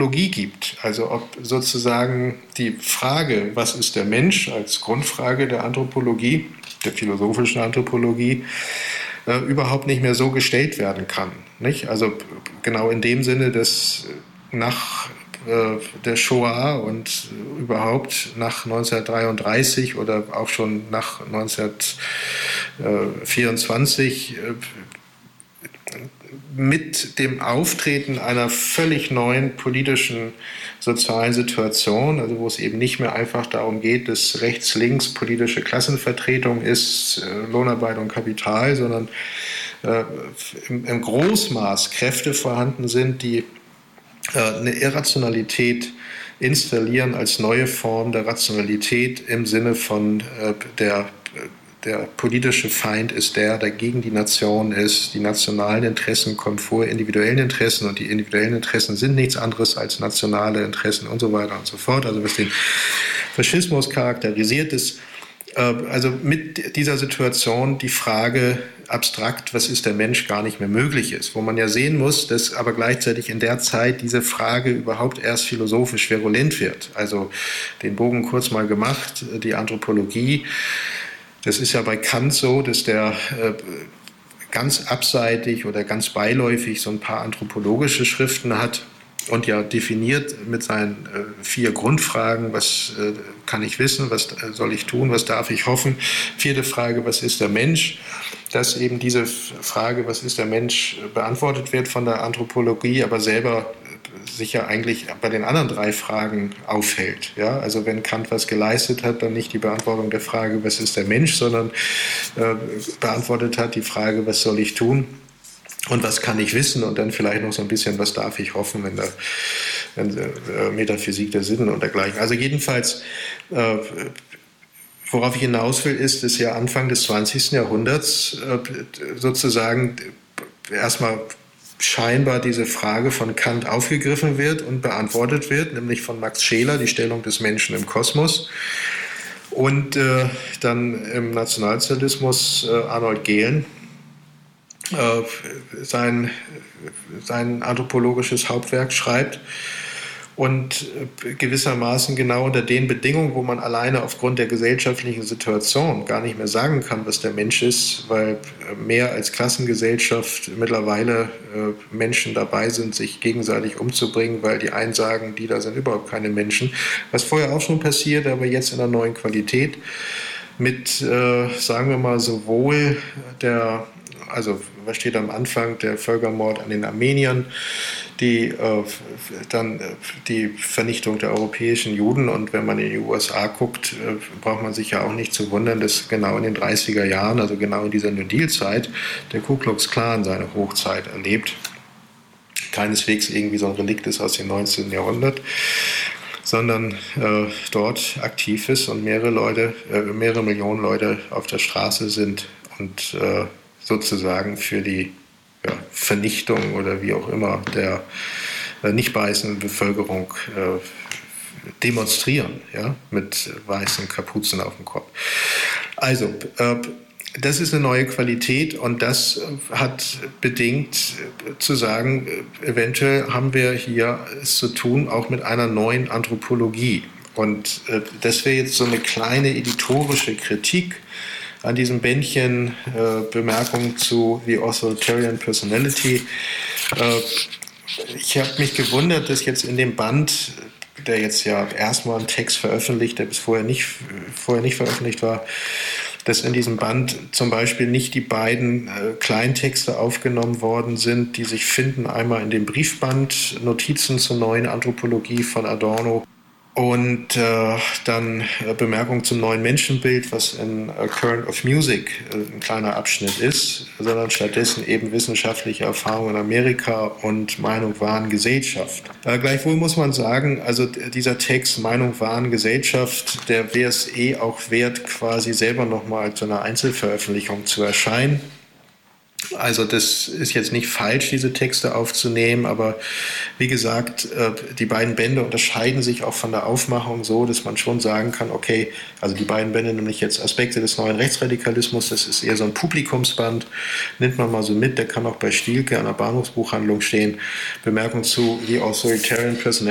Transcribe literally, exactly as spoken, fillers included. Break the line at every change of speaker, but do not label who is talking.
Anthropologie gibt. Also ob sozusagen die Frage, was ist der Mensch als Grundfrage der Anthropologie, der philosophischen Anthropologie, äh, überhaupt nicht mehr so gestellt werden kann. Nicht? Also genau in dem Sinne, dass nach äh, der Shoah und überhaupt nach neunzehnhundertdreiunddreißig oder auch schon nach neunzehnhundertvierundzwanzig äh, mit dem Auftreten einer völlig neuen politischen, sozialen Situation, also wo es eben nicht mehr einfach darum geht, dass rechts-links politische Klassenvertretung ist, Lohnarbeit und Kapital, sondern äh, im, im Großmaß Kräfte vorhanden sind, die äh, eine Irrationalität installieren als neue Form der Rationalität im Sinne von äh, der Der politische Feind ist der, der gegen die Nation ist. Die nationalen Interessen kommen vor individuellen Interessen und die individuellen Interessen sind nichts anderes als nationale Interessen und so weiter und so fort. Also was den Faschismus charakterisiert ist, also mit dieser Situation die Frage abstrakt, was ist der Mensch, gar nicht mehr möglich ist. Wo man ja sehen muss, dass aber gleichzeitig in der Zeit diese Frage überhaupt erst philosophisch virulent wird. Also den Bogen kurz mal gemacht, die Anthropologie. Das ist ja bei Kant so, dass der äh, ganz abseitig oder ganz beiläufig so ein paar anthropologische Schriften hat und ja definiert mit seinen äh, vier Grundfragen, was äh, kann ich wissen, was soll ich tun, was darf ich hoffen. Vierte Frage, was ist der Mensch? Dass eben diese Frage, was ist der Mensch, beantwortet wird von der Anthropologie, aber selber sich ja eigentlich bei den anderen drei Fragen aufhält. Ja? Also wenn Kant was geleistet hat, dann nicht die Beantwortung der Frage, was ist der Mensch, sondern äh, beantwortet hat die Frage, was soll ich tun und was kann ich wissen und dann vielleicht noch so ein bisschen, was darf ich hoffen in der, in der äh, Metaphysik der Sinnen und dergleichen. Also jedenfalls, äh, worauf ich hinaus will, ist, dass ja Anfang des zwanzigsten Jahrhunderts äh, sozusagen erstmal scheinbar diese Frage von Kant aufgegriffen wird und beantwortet wird, nämlich von Max Scheler, die Stellung des Menschen im Kosmos. Und äh, dann im Nationalsozialismus äh, Arnold Gehlen äh, sein, sein anthropologisches Hauptwerk schreibt. Und gewissermaßen genau unter den Bedingungen, wo man alleine aufgrund der gesellschaftlichen Situation gar nicht mehr sagen kann, was der Mensch ist, weil mehr als Klassengesellschaft mittlerweile Menschen dabei sind, sich gegenseitig umzubringen, weil die einen sagen, die da sind überhaupt keine Menschen. Was vorher auch schon passiert, aber jetzt in einer neuen Qualität mit, äh, sagen wir mal, sowohl der, also was steht am Anfang, der Völkermord an den Armeniern, die, äh, dann die Vernichtung der europäischen Juden. Und wenn man in die U S A guckt, äh, braucht man sich ja auch nicht zu wundern, dass genau in den dreißiger Jahren, also genau in dieser New Deal-Zeit, der Ku Klux Klan seine Hochzeit erlebt. Keineswegs irgendwie so ein Relikt ist aus dem neunzehnten Jahrhundert, sondern äh, dort aktiv ist und mehrere Leute, äh, mehrere Millionen Leute auf der Straße sind und äh, sozusagen für die ja, Vernichtung oder wie auch immer der äh, nicht weißen Bevölkerung äh, demonstrieren, ja, mit weißen Kapuzen auf dem Kopf. Also, äh, das ist eine neue Qualität und das hat bedingt äh, zu sagen, äh, eventuell haben wir hier es zu tun auch mit einer neuen Anthropologie. Und äh, das wäre jetzt so eine kleine editorische Kritik an diesem Bändchen, äh, Bemerkung zu The Authoritarian Personality. Äh, ich habe mich gewundert, dass jetzt in dem Band, der jetzt ja erstmal einen Text veröffentlicht, der bis vorher nicht, vorher nicht veröffentlicht war, dass in diesem Band zum Beispiel nicht die beiden äh, Kleintexte aufgenommen worden sind, die sich finden, einmal in dem Briefband Notizen zur neuen Anthropologie von Adorno und äh, dann äh, Bemerkung zum neuen Menschenbild, was in A Current of Music äh, ein kleiner Abschnitt ist, sondern stattdessen eben wissenschaftliche Erfahrung in Amerika und Meinung, Wahn, Gesellschaft. Äh, gleichwohl muss man sagen, also dieser Text Meinung, Wahn, Gesellschaft, der wäre es eh auch wert, quasi selber nochmal als so eine Einzelveröffentlichung zu erscheinen. Also das ist jetzt nicht falsch, diese Texte aufzunehmen, aber wie gesagt, die beiden Bände unterscheiden sich auch von der Aufmachung so, dass man schon sagen kann, okay, also die beiden Bände, nämlich jetzt Aspekte des neuen Rechtsradikalismus, das ist eher so ein Publikumsband, nimmt man mal so mit, der kann auch bei Stielke an der Bahnhofsbuchhandlung stehen. Bemerkung zu The Authoritarian Personality.